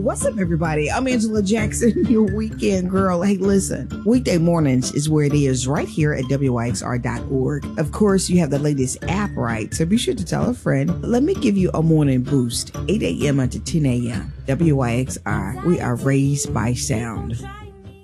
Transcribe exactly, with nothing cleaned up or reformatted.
What's up, everybody? I'm Angela Jackson, your weekend girl. Hey, listen, weekday mornings is where it is right here at W Y X R dot org. Of course, you have the latest app, right? So be sure to tell a friend. Let me give you a morning boost, eight a.m. until ten a.m. W Y X R. We are raised by sound.